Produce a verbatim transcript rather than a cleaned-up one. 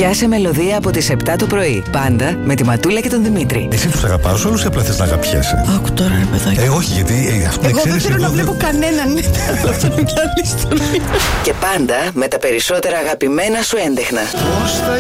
Πιάσε μελωδία από τις επτά το πρωί. Πάντα με τη Ματούλα και τον Δημήτρη. Εσύ τους αγαπάς όλους ή απλά θες να αγαπιέσαι? Άκου τώρα, ρε παιδάκι. Ε, όχι, γιατί ε, αυτό Εγώ δεν θέλω να βλέπω κανέναν. Αυτό είναι μια άλλη ιστορία. Και πάντα με τα περισσότερα αγαπημένα σου έντεχνα. Πώς θα